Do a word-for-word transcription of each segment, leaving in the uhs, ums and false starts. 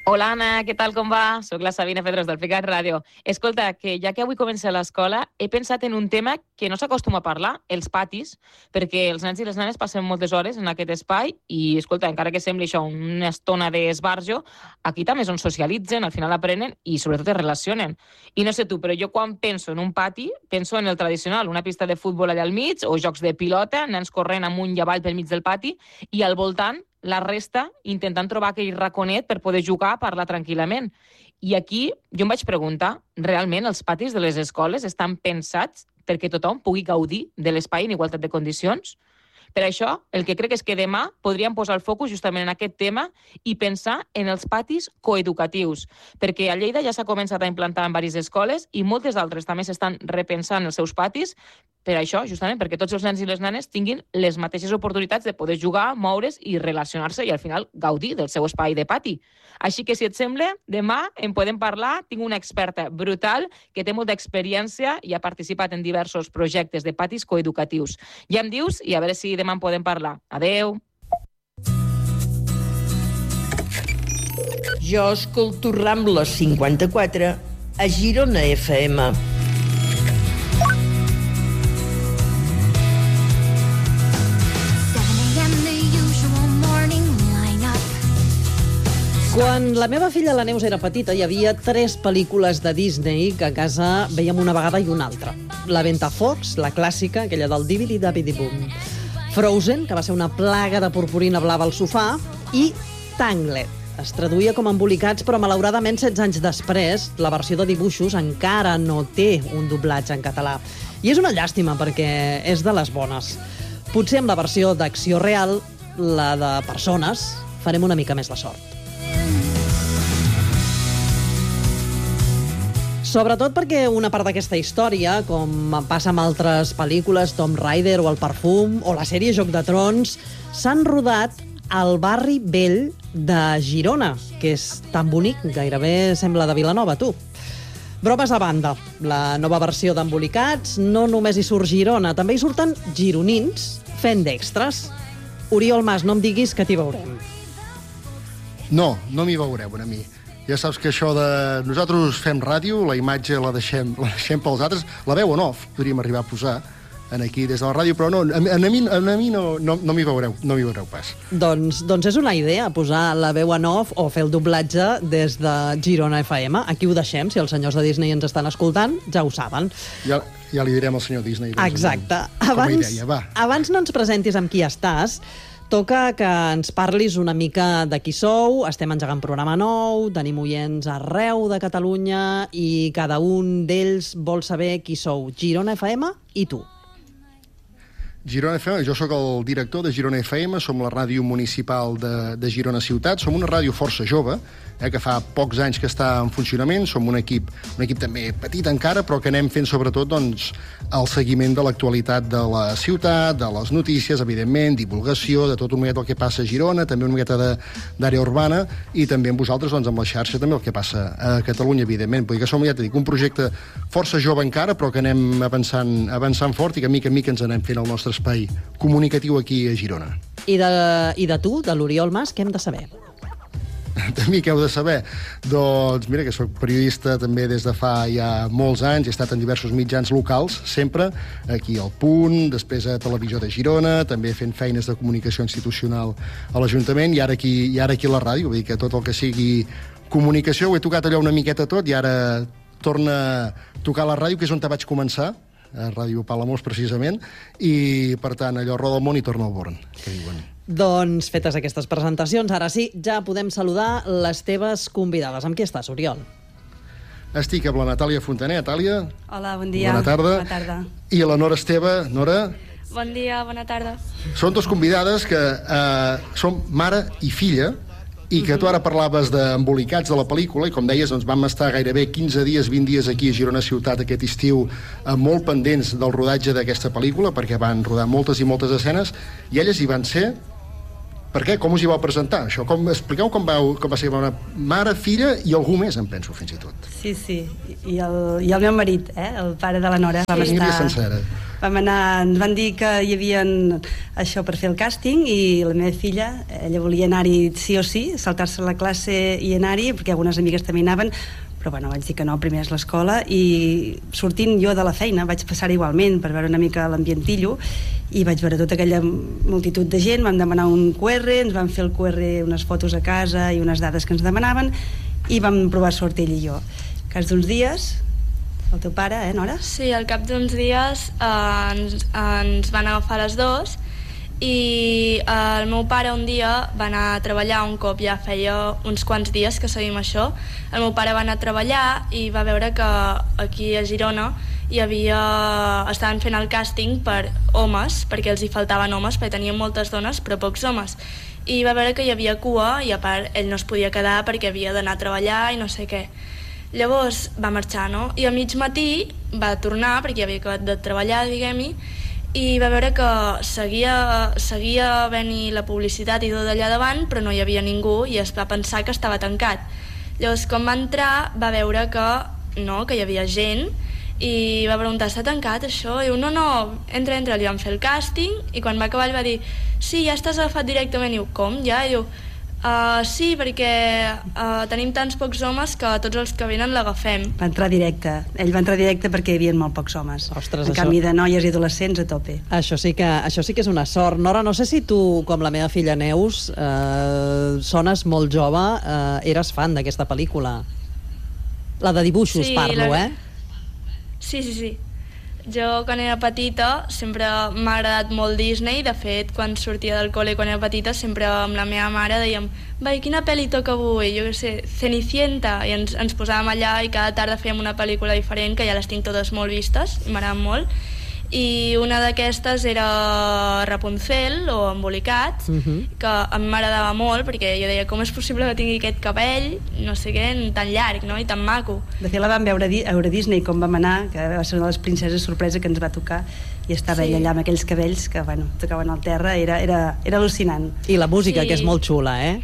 Hola, Anna, què tal, com va? Soc la Sabina Pedros del Ficat Ràdio. Escolta, que ja que avui comença l'escola, he pensat en un tema que no s'acostuma a parlar, els patis, perquè els nens i les nenes passen moltes hores en aquest espai i, escolta, encara que sembli això una estona d'esbarjo, aquí també és on socialitzen, al final aprenen i sobretot es relacionen. I no sé tu, però jo quan penso en un pati, penso en el tradicional, una pista de futbol allà al mig o jocs de pilota, nens corrent amunt i avall pel mig del pati i al voltant la resta intentant trobar aquell raconet per poder jugar, parlar tranquil·lament. I aquí jo em vaig preguntar, realment els patis de les escoles estan pensats perquè tothom pugui gaudir de l'espai en igualtat de condicions? Per això, el que crec és que demà podríem posar el focus justament en aquest tema i pensar en els patis coeducatius, perquè a Lleida ja s'ha començat a implantar en diverses escoles i moltes altres també s'estan repensant els seus patis, per això, justament, perquè tots els nens i les nenes tinguin les mateixes oportunitats de poder jugar, moure's i relacionar-se i al final gaudir del seu espai de pati. Així que, si et sembla, demà en podem parlar. Tinc una experta brutal que té molta experiència i ha participat en diversos projectes de patis coeducatius. Ja em dius i a veure si demà en podem parlar. Adeu! Jo escolto Rambla cinquanta-quatre a Girona F M. Quan la meva filla la Neus era petita hi havia tres pel·lícules de Disney que a casa vèiem una vegada i una altra. La Ventafocs, la clàssica, aquella del Dibidi-Dabidi-Bum. Frozen, que va ser una plaga de purpurina blava al sofà, i Tangled. Es traduïa com Embolicats, però malauradament setze anys després la versió de dibuixos encara no té un doblatge en català. I és una llàstima perquè és de les bones. Potser amb la versió d'acció real, la de persones, farem una mica més la sort. Sobretot perquè una part d'aquesta història, com passa amb altres pel·lícules, Tomb Raider o El Perfum, o la sèrie Joc de Trons, s'han rodat al barri vell de Girona, que és tan bonic, gairebé sembla de Vilanova, tu. Bromes a banda, la nova versió d'Embolicats no només hi surt Girona, també hi surten gironins fent d'extres. Oriol Mas, no em diguis que t'hi veurem. No, no m'hi veureu, a mi. Ja saps que això de... Nosaltres fem ràdio, la imatge la deixem, la deixem pels altres, la veu en off podríem arribar a posar aquí des de la ràdio, però no, a, a mi, a mi no, no, no m'hi veureu, no m'hi veureu pas. Doncs, doncs és una idea, posar la veu en off o fer el doblatge des de Girona F M. Aquí ho deixem, si els senyors de Disney ens estan escoltant, ja ho saben. Ja, ja li direm al senyor Disney. Doncs, exacte. Com a Abans, idea, va. abans no ens presentis amb qui estàs, toca que ens parlis una mica de qui sou. Estem engegant programa nou, tenim oients arreu de Catalunya i cada un d'ells vol saber qui sou. Girona F M i tu. Girona F M, jo sóc el director de Girona F M, som la ràdio municipal de, de Girona Ciutat, som una ràdio força jove, eh, que fa pocs anys que està en funcionament, som un equip, un equip també petit encara, però que anem fent sobretot doncs, el seguiment de l'actualitat de la ciutat, de les notícies, evidentment, divulgació, de tot una miqueta el que passa a Girona, també una miqueta d'àrea urbana, i també amb vosaltres, doncs, amb la xarxa, també el que passa a Catalunya, evidentment. Vull dir que som, ja t'he dit, un projecte força jove encara, però que anem avançant, avançant fort i que mica en mica ens anem fent el nostre espai comunicatiu aquí a Girona. I de, i de tu, de l'Oriol Mas, què hem de saber? De mi què heu de saber? Doncs mira que sóc periodista també des de fa ja molts anys, he estat en diversos mitjans locals, sempre, aquí al Punt, després a Televisió de Girona, també fent feines de comunicació institucional a l'Ajuntament, i ara aquí, i ara aquí a la ràdio, vull dir que tot el que sigui comunicació ho he tocat allò una miqueta tot, i ara torna a tocar la ràdio, que és on te vaig començar, a Ràdio Palamós, precisament, i, per tant, allò roda el món i torna al Born, que diuen. Doncs, fetes aquestes presentacions, ara sí, ja podem saludar les teves convidades. Amb qui estàs, Oriol? Estic amb la Natàlia Fontaner. Natàlia. Hola, bon dia. Bona tarda. Bona tarda. I la Nora Esteve. Nora. Bon dia, bona tarda. Són dos convidades que eh, són mare i filla, i que tu ara parlaves d'embolicats de la pel·lícula, i com deies, doncs vam estar gairebé quinze dies, vint dies aquí a Girona Ciutat aquest estiu, eh, molt pendents del rodatge d'aquesta pel·lícula, perquè van rodar moltes i moltes escenes, i elles hi van ser. Per què? Com us hi vau presentar, això? Com, expliqueu com, vau, com va ser una mare, filla i algú més, em penso, fins i tot. Sí, sí, i el, i el meu marit, eh? El pare de la Nora. Vam Família estar... sencera. vam anar, ens van dir que hi havia això per fer el càsting i la meva filla, ella volia anar-hi sí o sí, saltar-se la classe i anar-hi, perquè algunes amigues també anaven, però bueno, vaig dir que no, primer és l'escola, i sortint jo de la feina vaig passar igualment per veure una mica l'ambientillo i vaig veure tota aquella multitud de gent, vam demanar un Q R, ens van fer el Q R, unes fotos a casa i unes dades que ens demanaven i vam provar sort ell i jo. Al cas d'uns dies, el teu pare, eh, Nora? Sí, al cap d'uns dies eh, ens, ens van agafar les dues i eh, el meu pare un dia va anar a treballar un cop, ja feia uns quants dies que seguim això. El meu pare va anar a treballar i va veure que aquí a Girona hi havia, estaven fent el càsting per homes, perquè els hi faltaven homes, perquè tenien moltes dones però pocs homes, i va veure que hi havia cua i a part ell no es podia quedar perquè havia d'anar a treballar i no sé què. Llavors va marxar, no? I a mig matí va tornar perquè havia acabat de treballar, diguem-hi, i va veure que seguia, seguia venir la publicitat i tot allà davant, però no hi havia ningú i es va pensar que estava tancat. Llavors, quan va entrar, va veure que no, que hi havia gent i va preguntar, està tancat això? I diu, no, no, entra, entra, li van fer el càsting i quan va acabar ell va dir, sí, ja estàs agafat directament. I diu, com, ja? I diu, Uh, sí, perquè uh, tenim tants pocs homes que tots els que venen l'agafem. Va entrar directe. Ell va entrar directe perquè hi havia molt pocs homes. Ostres, en això... canvi de noies i adolescents a tope. Això sí, que, això sí que és una sort. Nora, no sé si tu, com la meva filla Neus, eh, sones molt jove, eh, eres fan d'aquesta pel·lícula. La de dibuixos, sí, parlo, la... eh? Sí, sí, sí. Jo, quan era petita, sempre m'ha agradat molt Disney. De fet, quan sortia del col·le, quan era petita, sempre amb la meva mare dèiem vai, quina pel·li toca avui? Jo què sé, Cenicienta. I ens, ens posàvem allà i cada tarda fèiem una pel·lícula diferent, que ja les tinc totes molt vistes, i m'agraden molt. I una d'aquestes era Rapunzel, o Embolicat, uh-huh. que em m'agradava molt, perquè jo deia, com és possible que tingui aquest cabell, no sé què, tan llarg, no?, i tan maco. De fet, la vam veure a Euro Disney, com vam anar, que va ser una de les princeses sorpresa que ens va tocar, i estava sí. ella allà amb aquells cabells que, bueno, tocaven al terra, era, era, era al·lucinant. I la música, sí. que és molt xula, eh?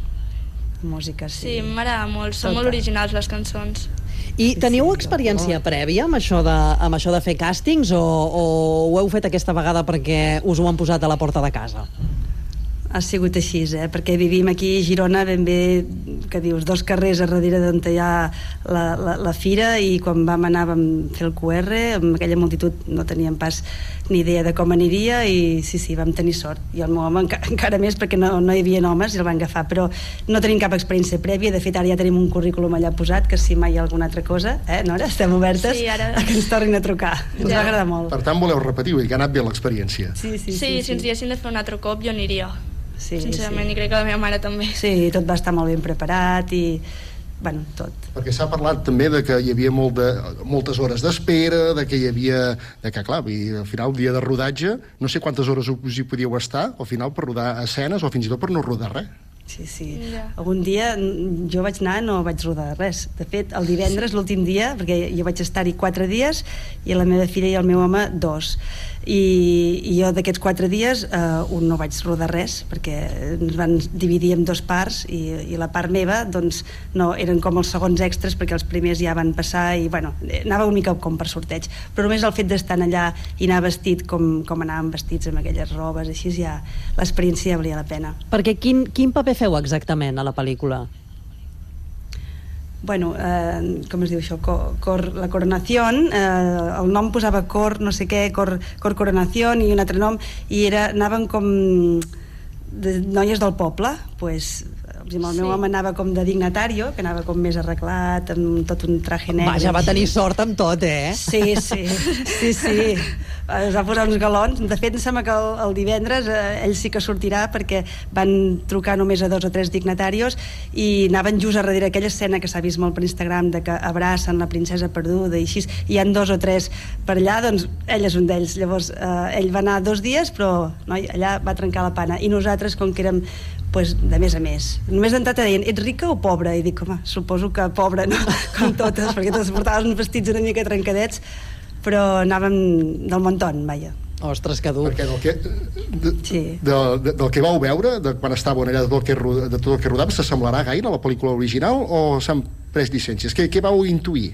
Música, sí. Sí, m'agrada molt, són Tota. molt originals les cançons. I teniu experiència prèvia amb això, de, amb això de fer càstings o, o ho heu fet aquesta vegada perquè us ho han posat a la porta de casa? Ha sigut així, eh? Perquè vivim aquí a Girona ben bé, que dius, dos carrers a darrere d'on hi ha la, la, la fira, i quan vam anar vam fer el Q R, amb aquella multitud no teníem pas ni idea de com aniria, i sí, sí, vam tenir sort. I el meu home enca encara més, perquè no, no hi havia homes i el van agafar, però no tenim cap experiència prèvia. De fet, ara ja tenim un currículum allà posat, que si mai hi ha alguna altra cosa, eh, Nora, estem obertes sí, ara... a que ens tornin a trucar. Ens ja. va agradar molt. Per tant, voleu repetir, vull dir que ha anat bé l'experiència. Sí, sí, sí, sí, sí, si ens diessin de fer un altre cop, jo aniria. Sí, sincerament, sí. i crec que la meva mare també. Sí, tot va estar molt ben preparat i, bueno, tot. Perquè s'ha parlat també de que hi havia molt de, moltes hores d'espera, de que hi havia... de que, clar, i al final, el dia de rodatge, no sé quantes hores us hi podíeu estar, al final, per rodar escenes, o fins i tot per no rodar res. Sí, sí. Ja. Algun dia jo vaig anar, no vaig rodar res. De fet, el divendres, sí. l'últim dia, perquè jo vaig estar-hi quatre dies, i la meva filla i el meu home, dos. I, i jo d'aquests quatre dies eh, un no vaig rodar res, perquè ens van dividir en dos parts, i, i la part meva doncs no, eren com els segons extras, perquè els primers ja van passar, i bueno, anava una mica com per sorteig, però només el fet d'estar allà i anar vestit com, com anàvem vestits amb aquelles robes, així ja l'experiència ja valia la pena. Perquè quin, quin paper feu exactament a la pel·lícula? Bueno, eh, com es diu això? Cor, cor, la coronación, eh, el nom posava cor, no sé què, cor, cor coronación, i un altre nom, i era, anaven com de noies del poble, pues, el meu sí. home anava com de dignatario, que anava com més arreglat, amb tot un traje negre. Vaja, va tenir sort amb tot, eh? Sí, sí, sí, sí. Es va posar uns galons. De fet, em sembla que el, el divendres eh, ell sí que sortirà, perquè van trucar només a dos o tres dignatarios i anaven just a darrere aquella escena que s'ha vist molt per Instagram, de que abracen la princesa perduda i així, i hi han dos o tres per allà, doncs ell és un d'ells. Llavors, eh, ell va anar dos dies, però noi, allà va trencar la pana. I nosaltres, com que érem pues, de més a més. Només d'entrada deien, ets rica o pobra? I dic, home, suposo que pobra, no? Com totes, perquè totes portaven uns vestits una mica trencadets, però anàvem del montón, vaja. Ostres, que dur. Perquè del que, de, sí. de, de, del que vau veure, de quan estàveu allà, de tot el que, de tot el que rodava, s'assemblarà gaire a la pel·lícula original o s'han pres llicències? Què, què vau intuir?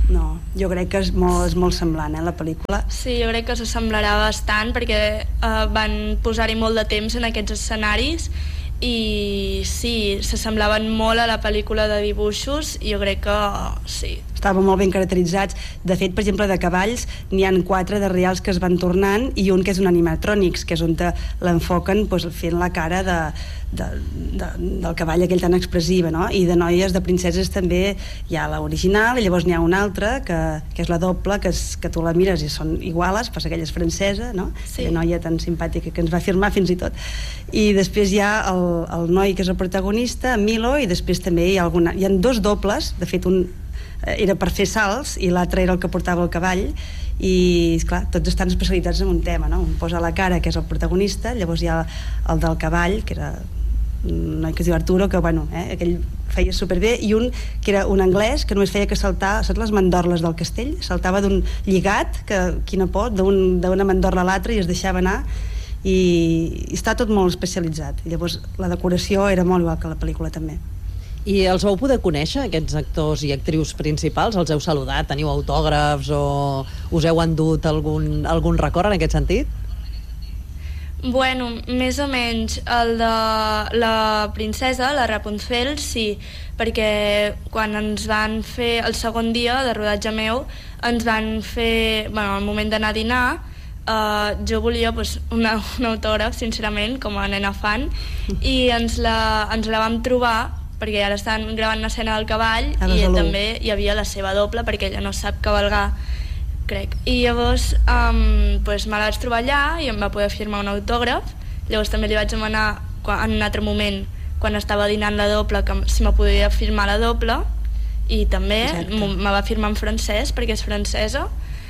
No, jo crec que és molt, és molt semblant, eh, la pel·lícula. Sí, jo crec que s'assemblarà bastant perquè eh, van posar-hi molt de temps en aquests escenaris i sí, s'assemblaven molt a la pel·lícula de dibuixos i jo crec que sí. Estaven molt ben caracteritzats. De fet, per exemple, de cavalls n'hi han quatre de reals que es van tornant i un que és un animatrònics, que és on l'enfoquen doncs, fent la cara de, de, de, del cavall aquell tan expressiva, no? I de noies, de princeses també hi ha l'original i llavors n'hi ha una altra que, que és la doble, que, és, que tu la mires i són iguales, pues aquella és francesa, no? Sí. La noia tan simpàtica que ens va firmar fins i tot. I després hi ha el, el noi que és el protagonista, Milo, i després també hi ha, alguna, hi ha dos dobles, de fet un era per fer salts i l'altre era el que portava el cavall i, esclar, tots estan especialitzats en un tema, no? Un posa la cara, que és el protagonista, llavors hi ha el del cavall, que era un noi que es diu Arturo, que bueno, eh, aquell feia superbé, i un que era un anglès que només feia que saltar, saps les mandorles del castell? Saltava d'un lligat, que quina por, d'una mandorla a l'altra i es deixava anar i, i està tot molt especialitzat. I llavors la decoració era molt igual que la pel·lícula també. I els vau poder conèixer, aquests actors i actrius principals? Els heu saludat? Teniu autògrafs o us heu endut algun, algun record en aquest sentit? Bueno, més o menys el de la princesa, la Rapunzel, sí, perquè quan ens van fer el segon dia de rodatge meu, ens van fer, bueno, al moment d'anar a dinar, Uh, jo volia pues, una, un autògraf, sincerament, com a nena fan, i ens la, ens la vam trobar perquè ara estan gravant una escena del cavall i també hi havia la seva doble perquè ella no sap cavalgar, crec. I llavors um, pues, me la vaig trobar allà i em va poder firmar un autògraf. Llavors també li vaig demanar en un altre moment, quan estava dinant la doble, que si me podia firmar la doble, i també me va firmar en francès perquè és francesa.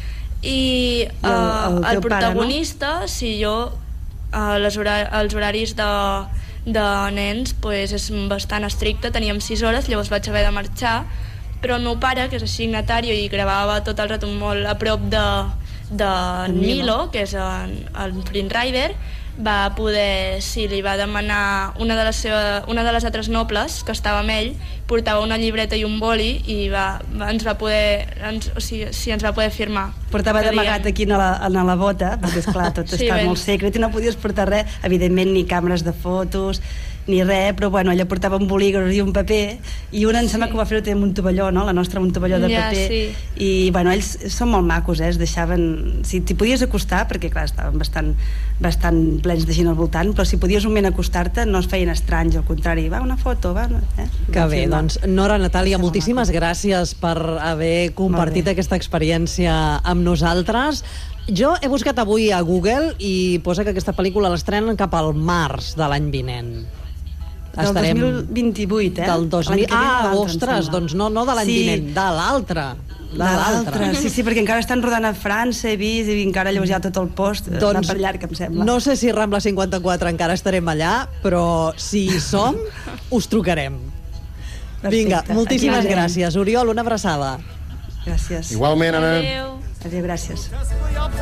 I, uh, el, el, el protagonista, pare, no? Si jo uh, les hora, els horaris de, de nens pues, és bastant estricte, teníem sis hores, llavors vaig haver de marxar, però el meu pare, que és signatari i gravava tot el rato molt a prop de, de Milo, que és el, el Prince Rider, va poder, sí, li va demanar una de les, seva, una de les altres nobles que estava amb ell, portava una llibreta i un boli i va, va, ens va poder ens, o sigui, sí, ens va poder firmar. Portava d'amagat aquí a la, a la bota, perquè esclar, tot sí, està ben... molt secret i no podies portar res, evidentment ni càmeres de fotos ni res, però bueno, ella portava un bolígraf i un paper, i una em sembla sí. que ho va fer-ho també amb un tovalló, no? La nostra amb un tovalló de ja, paper, sí. I bueno, ells són molt macos, eh? Es deixaven, si t'hi podies acostar, perquè clar, estaven bastant, bastant plens de gent al voltant, però si podies un moment acostar-te no es feien estranys, al contrari, va, una foto, va, eh? Que bé, doncs Nora, Natàlia, moltíssimes gràcies per haver compartit aquesta experiència amb nosaltres. Jo he buscat avui a Google i posa que aquesta pel·lícula l'estrenen cap al març de l'any vinent. Del Estarem... dos mil vint-i-vuit, eh? Del dos mil... Ah, ostres, doncs no, no de l'any sí. vinent, de l'altre. De, de l'altre, sí, sí, perquè encara estan rodant a França, he vist, i encara llavors hi ha tot el post, doncs, per llarg, em sembla. No sé si Rambla cinquanta-quatre encara estarem allà, però si hi som, us trucarem. Perfecte. Vinga, moltíssimes gràcies. Oriol, una abraçada. Gràcies. Igualment, Anna. Adéu. Adéu, gràcies.